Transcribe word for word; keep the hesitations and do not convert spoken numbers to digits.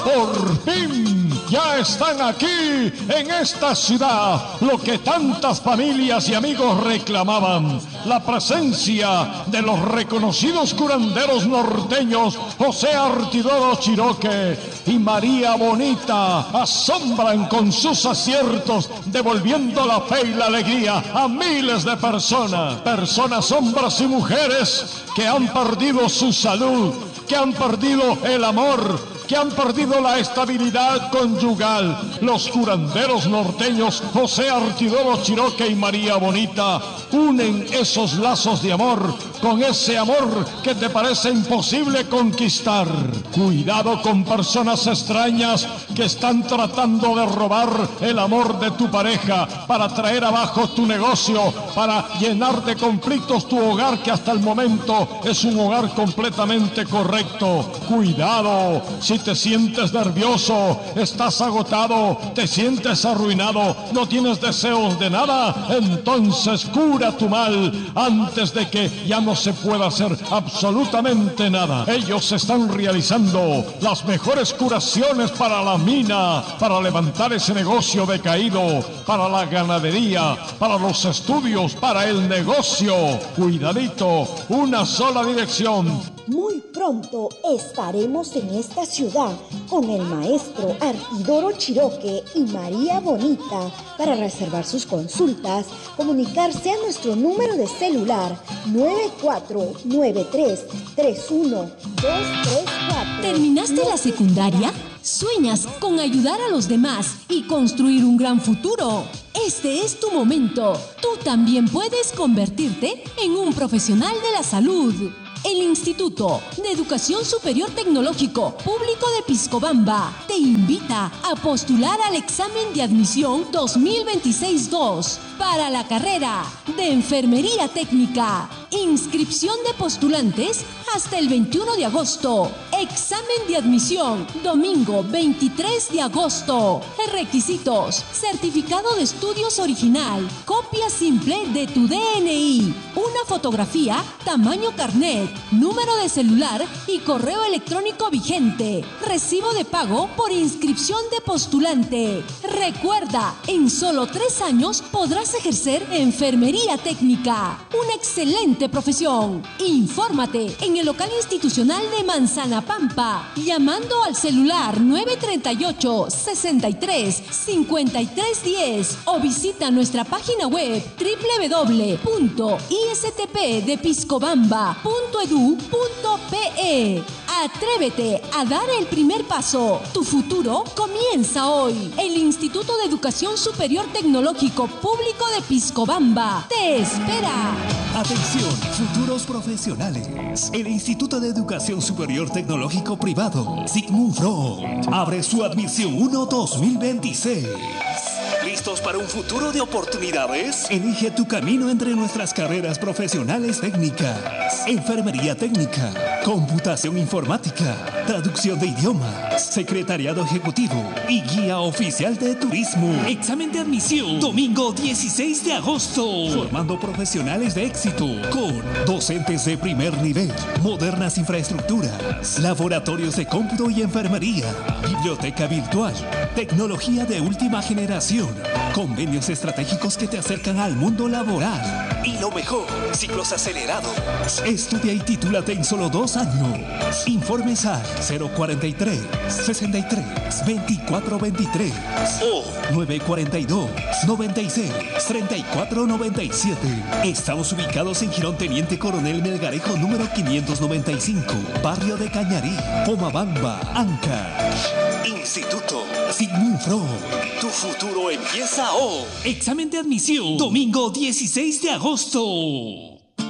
por fin ya están aquí en esta ciudad lo que tantas familias y amigos reclamaban: la presencia de los reconocidos curanderos norteños José Artidoro Chiroque y María Bonita. Asombran con sus aciertos, devolviendo la fe y la alegría a miles de personas, personas, hombres y mujeres que han perdido su salud, que han perdido el amor, que han perdido la estabilidad conyugal. Los curanderos norteños José Artidoro Chiroque y María Bonita unen esos lazos de amor con ese amor que te parece imposible conquistar. Cuidado con personas extrañas que están tratando de robar el amor de tu pareja para traer abajo tu negocio, para llenar de conflictos tu hogar, que hasta el momento es un hogar completamente correcto. Cuidado, si te sientes nervioso, estás agotado, te sientes arruinado, no tienes deseos de nada, entonces cura tu mal antes de que ya no se pueda hacer absolutamente nada. Ellos están realizando las mejores curaciones para la mina, para levantar ese negocio decaído, para la ganadería, para los estudios, para el negocio. Cuidadito, una sola dirección. Muy pronto estaremos en esta ciudad con el maestro Artidoro Chiroque y María Bonita. Para reservar sus consultas, comunicarse a nuestro número de celular nueve cuatro nueve tres, tres uno dos tres cuatro. ¿Terminaste la secundaria? ¿Sueñas con ayudar a los demás y construir un gran futuro? Este es tu momento. Tú también puedes convertirte en un profesional de la salud. El Instituto de Educación Superior Tecnológico Público de Piscobamba te invita a postular al examen de admisión dos mil veintiséis dos para la carrera de Enfermería Técnica. Inscripción de postulantes hasta el veintiuno de agosto. Examen de admisión domingo veintitrés de agosto. Requisitos: certificado de estudios original, copia simple de tu D N I, una fotografía tamaño carnet, número de celular y correo electrónico vigente. Recibo de pago por inscripción de postulante. Recuerda, en solo tres años podrás ejercer enfermería técnica, una excelente profesión. Infórmate en el local institucional de Manzana Pampa, llamando al celular nueve treinta y ocho, sesenta y tres, cincuenta y tres diez o visita nuestra página web doble u doble u doble u punto i s t p de piscobamba punto edu punto pe. Atrévete a dar el primer paso. Tu futuro comienza hoy. El Instituto de Educación Superior Tecnológico Público de Piscobamba te espera. Atención, futuros profesionales. El Instituto de Educación Superior Tecnológico Privado, Sigmund Freud, abre su admisión uno dos mil veintiséis. ¿Listos para un futuro de oportunidades? Elige tu camino entre nuestras carreras profesionales técnicas: enfermería técnica, computación informática, traducción de idiomas, secretariado ejecutivo y guía oficial de turismo. Examen de admisión domingo dieciséis de agosto. Formando profesionales de éxito con docentes de primer nivel, modernas infraestructuras, laboratorios de cómputo y enfermería, biblioteca virtual, tecnología de última generación, convenios estratégicos que te acercan al mundo laboral. Y lo mejor, ciclos acelerados. Estudia y titúlate en solo dos años. Informes al cero cuarenta y tres, sesenta y tres, veinticuatro veintitrés o nueve cuarenta y dos, noventa y seis, treinta y cuatro noventa y siete. Estamos ubicados en Girón Teniente Coronel Melgarejo número quinientos noventa y cinco, barrio de Cañarí, Pomabamba, Ancash. Instituto Sigmund Freud. Tu futuro empieza hoy. Examen de admisión domingo dieciséis de agosto.